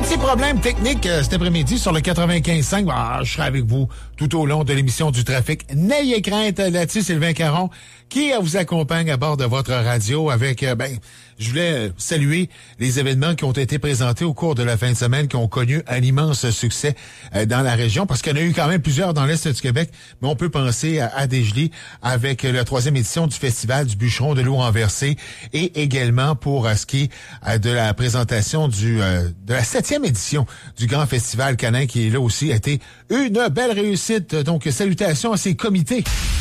Petit problème technique cet après-midi sur le 95.5. Je serai avec vous tout au long de l'émission du trafic. N'ayez crainte là-dessus, Sylvain Caron, qui vous accompagne à bord de votre radio avec, je voulais saluer les événements qui ont été présentés au cours de la fin de semaine, qui ont connu un immense succès dans la région, parce qu'il y en a eu quand même plusieurs dans l'Est du Québec, mais on peut penser à Desjolies avec la 3e édition du Festival du Bûcheron de l'eau renversée et également pour ce qui est de la présentation de la 7e édition du Grand Festival Canin, qui est là aussi a été une belle réussite. Donc, salutations à ces comités